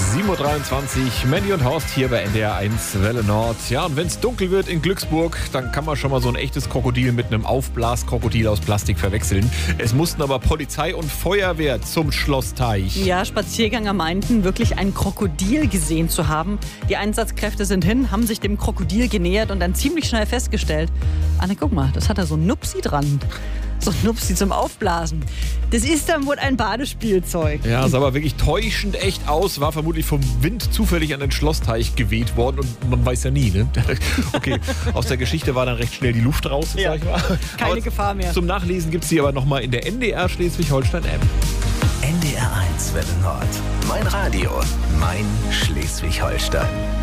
7.23 Uhr, Mandy und Horst hier bei NDR 1 Welle Nord. Ja, und wenn es dunkel wird in Glücksburg, dann kann man schon mal so ein echtes Krokodil mit einem Aufblaskrokodil aus Plastik verwechseln. Es mussten aber Polizei und Feuerwehr zum Schlossteich. Ja, Spaziergänger meinten, wirklich ein Krokodil gesehen zu haben. Die Einsatzkräfte sind hin, haben sich dem Krokodil genähert und dann ziemlich schnell festgestellt, Anne, guck mal, das hat da so ein Nupsi dran. So ein Nupsi zum Aufblasen. Das ist dann wohl ein Badespielzeug. Ja, sah aber wirklich täuschend echt aus. War vermutlich vom Wind zufällig an den Schlossteich geweht worden. Und man weiß ja nie, ne? Okay, aus der Geschichte war dann recht schnell die Luft raus, Ja, sag ich mal. keine Aber Gefahr mehr. Zum Nachlesen gibt es die aber nochmal in der NDR Schleswig-Holstein-App. NDR 1 Welle Nord. Mein Radio, mein Schleswig-Holstein.